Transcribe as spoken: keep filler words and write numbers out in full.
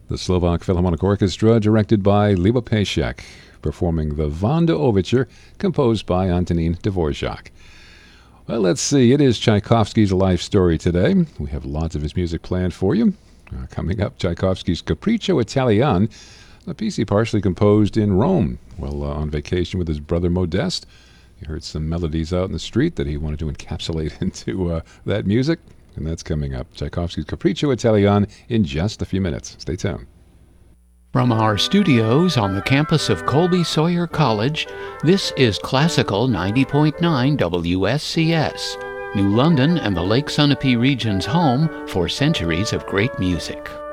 The Slovak Philharmonic Orchestra, directed by Liba Pešek, performing the Vanda Overture, composed by Antonín Dvorak. Well, let's see. It is Tchaikovsky's life story today. We have lots of his music planned for you. Uh, coming up, Tchaikovsky's Capriccio Italian, a piece he partially composed in Rome while uh, on vacation with his brother Modeste. He heard some melodies out in the street that he wanted to encapsulate into uh, that music, and that's coming up. Tchaikovsky's Capriccio Italian in just a few minutes. Stay tuned. From our studios on the campus of Colby Sawyer College, this is Classical ninety point nine W S C S, New London and the Lake Sunapee region's home for centuries of great music.